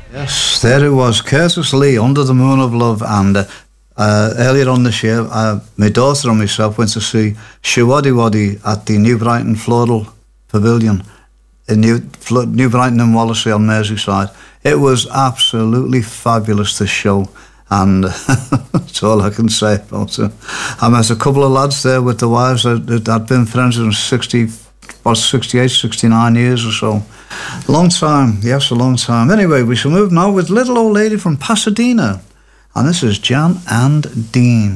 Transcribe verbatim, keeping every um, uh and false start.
Yes, there it was, Curtis Lee, Under the Moon of Love, and uh, uh, earlier on this year, uh, my daughter and myself went to see Shiwaddy Waddy at the New Brighton Floral Pavilion in New, New Brighton and Wallasey on Merseyside. It was absolutely fabulous, this show, and that's all I can say about it. I met a couple of lads there with the wives that, that had been friends in sixty, what, sixty-eight, sixty-nine years or so. Long time, yes, a long time. Anyway, we shall move now with Little Old Lady from Pasadena, and this is Jan and Dean.